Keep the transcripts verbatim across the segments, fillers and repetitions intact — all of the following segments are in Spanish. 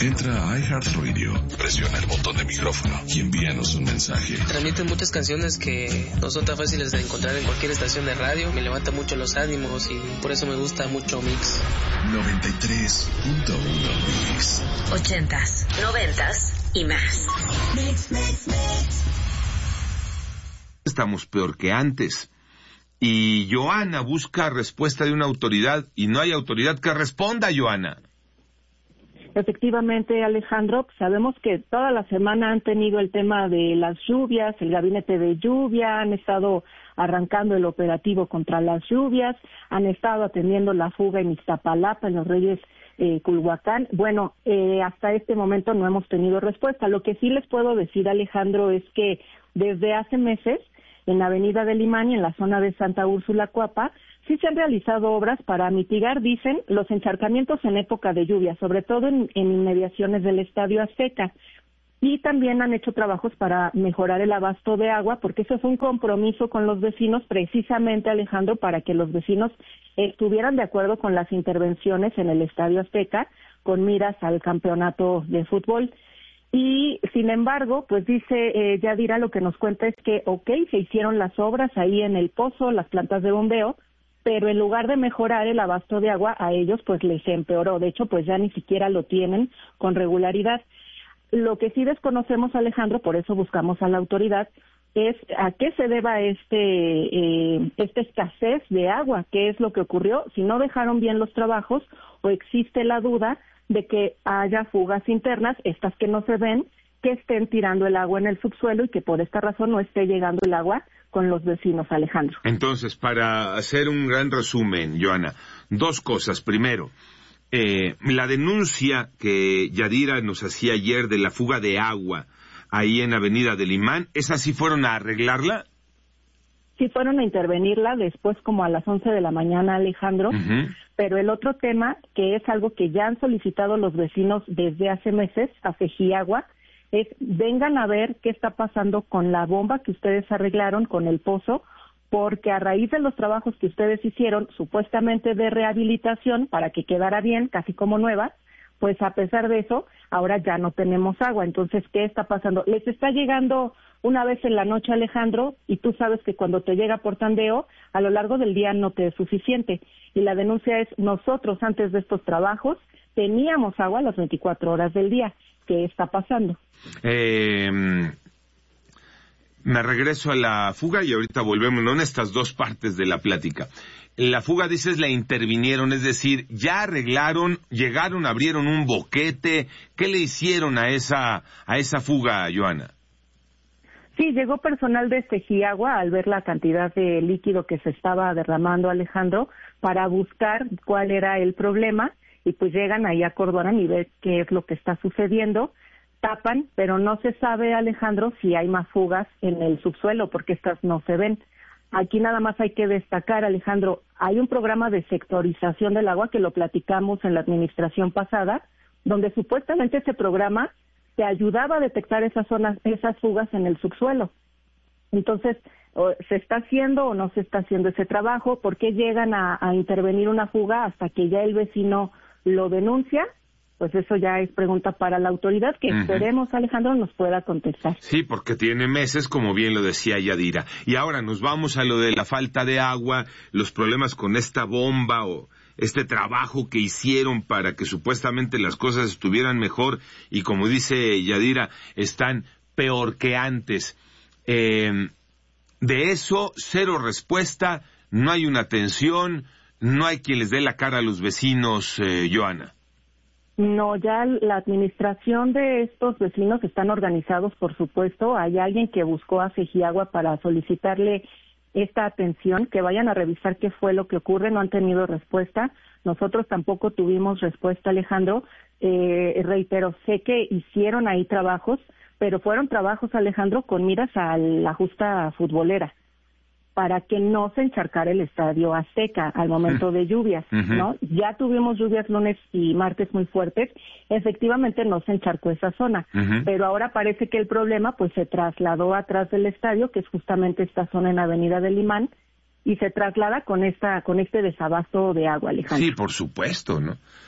Entra a iHeartRadio, presiona el botón de micrófono y envíanos un mensaje. Transmiten muchas canciones que no son tan fáciles de encontrar en cualquier estación de radio. Me levanta mucho los ánimos y por eso me gusta mucho Mix. noventa y tres punto uno Mix. Ochentas, noventas y más. Mix, mix, mix. Estamos peor que antes. Y Joana busca respuesta de una autoridad y no hay autoridad que responda, Joana. Efectivamente, Alejandro, sabemos que toda la semana han tenido el tema de las lluvias, el gabinete de lluvia, han estado arrancando el operativo contra las lluvias, han estado atendiendo la fuga en Iztapalapa, en Los Reyes, eh, Culhuacán. Bueno, eh, hasta este momento no hemos tenido respuesta. Lo que sí les puedo decir, Alejandro, es que desde hace meses, en la avenida del Limán y en la zona de Santa Úrsula, Coapa, sí se han realizado obras para mitigar, dicen, los encharcamientos en época de lluvia, sobre todo en, en inmediaciones del Estadio Azteca. Y también han hecho trabajos para mejorar el abasto de agua, porque eso fue un compromiso con los vecinos, precisamente, Alejandro, para que los vecinos estuvieran de acuerdo con las intervenciones en el Estadio Azteca, con miras al campeonato de fútbol. Y, sin embargo, pues dice eh, Yadira, lo que nos cuenta es que, ok, se hicieron las obras ahí en el pozo, las plantas de bombeo, pero en lugar de mejorar el abasto de agua, a ellos pues les empeoró. De hecho, pues ya ni siquiera lo tienen con regularidad. Lo que sí desconocemos, Alejandro, por eso buscamos a la autoridad, es a qué se deba este eh, esta escasez de agua, qué es lo que ocurrió, si no dejaron bien los trabajos o existe la duda de que haya fugas internas, estas que no se ven, que estén tirando el agua en el subsuelo y que por esta razón no esté llegando el agua con los vecinos, Alejandro. Entonces, para hacer un gran resumen, Joana, dos cosas. Primero, eh, la denuncia que Yadira nos hacía ayer de la fuga de agua ahí en Avenida del Imán, ¿esas sí fueron a arreglarla? Sí fueron a intervenirla después como a las once de la mañana, Alejandro, uh-huh. Pero el otro tema, que es algo que ya han solicitado los vecinos desde hace meses, a Fejiagua, es vengan a ver qué está pasando con la bomba que ustedes arreglaron con el pozo, porque a raíz de los trabajos que ustedes hicieron, supuestamente de rehabilitación, para que quedara bien, casi como nueva, pues a pesar de eso, ahora ya no tenemos agua. Entonces, ¿qué está pasando? Les está llegando una vez en la noche, Alejandro, y tú sabes que cuando te llega por tandeo, a lo largo del día no te es suficiente. Y la denuncia es, nosotros antes de estos trabajos teníamos agua las veinticuatro horas del día. ¿Qué está pasando? Eh, me regreso a la fuga y ahorita volvemos, ¿no?, en estas dos partes de la plática. La fuga, dices, la intervinieron, es decir, ya arreglaron, llegaron, abrieron un boquete. ¿Qué le hicieron a esa a esa fuga, Joana? Sí, llegó personal de Fejiagua al ver la cantidad de líquido que se estaba derramando, Alejandro, para buscar cuál era el problema, y pues llegan ahí a Córdoba y ven qué es lo que está sucediendo, tapan, pero no se sabe, Alejandro, si hay más fugas en el subsuelo, porque estas no se ven. Aquí nada más hay que destacar, Alejandro, hay un programa de sectorización del agua que lo platicamos en la administración pasada, donde supuestamente ese programa te ayudaba a detectar esas zonas, esas fugas en el subsuelo. Entonces, ¿se está haciendo o no se está haciendo ese trabajo? ¿Por qué llegan a, a intervenir una fuga hasta que ya el vecino lo denuncia? Pues eso ya es pregunta para la autoridad, que uh-huh. esperemos, Alejandro, nos pueda contestar. Sí, porque tiene meses, como bien lo decía Yadira. Y ahora nos vamos a lo de la falta de agua, los problemas con esta bomba o este trabajo que hicieron para que supuestamente las cosas estuvieran mejor y, como dice Yadira, están peor que antes. Eh, de eso, cero respuesta, no hay una atención, no hay quien les dé la cara a los vecinos, eh, Joana. No, ya la administración de estos vecinos están organizados, por supuesto. Hay alguien que buscó a Fejiagua para solicitarle esta atención, que vayan a revisar qué fue lo que ocurre. No han tenido respuesta. Nosotros tampoco tuvimos respuesta, Alejandro. Eh, reitero, sé que hicieron ahí trabajos, pero fueron trabajos, Alejandro, con miras a la justa futbolera, para que no se encharcara el Estadio Azteca al momento de lluvias, uh-huh. ¿no? Ya tuvimos lluvias lunes y martes muy fuertes, efectivamente no se encharcó esa zona, uh-huh. pero ahora parece que el problema pues se trasladó atrás del estadio, que es justamente esta zona en Avenida del Limán, y se traslada con esta con este desabasto de agua, Alejandro. Sí, por supuesto, ¿no?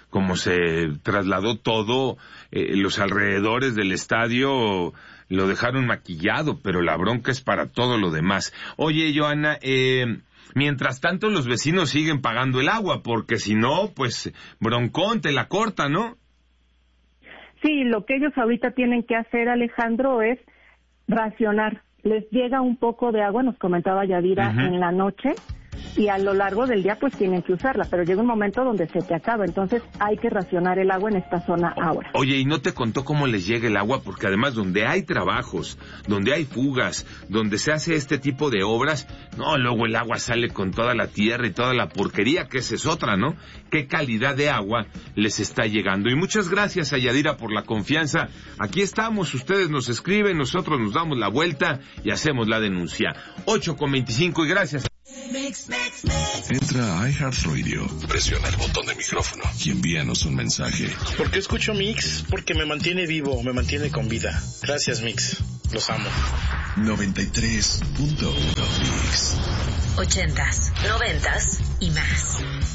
como se trasladó todo, eh, los alrededores del estadio lo dejaron maquillado, pero la bronca es para todo lo demás. Oye, Johanna, eh, mientras tanto los vecinos siguen pagando el agua, porque si no, pues broncón, te la corta, ¿no? Sí, lo que ellos ahorita tienen que hacer, Alejandro, es racionar. Les llega un poco de agua, nos comentaba Yadira, uh-huh. en la noche, y a lo largo del día pues tienen que usarla, pero llega un momento donde se te acaba, entonces hay que racionar el agua en esta zona ahora. Oye, ¿y no te contó cómo les llega el agua? Porque además donde hay trabajos, donde hay fugas, donde se hace este tipo de obras, no, luego el agua sale con toda la tierra y toda la porquería, que esa es otra, ¿no? ¿Qué calidad de agua les está llegando? Y muchas gracias a Yadira por la confianza. Aquí estamos, ustedes nos escriben, nosotros nos damos la vuelta y hacemos la denuncia. ocho con veinticinco y gracias. Entra a iHeartRadio, presiona el botón de micrófono y envíanos un mensaje. ¿Por qué escucho Mix? Porque me mantiene vivo, me mantiene con vida. Gracias, Mix. Los amo. noventa y tres punto uno Mix. Ochentas, noventas y más.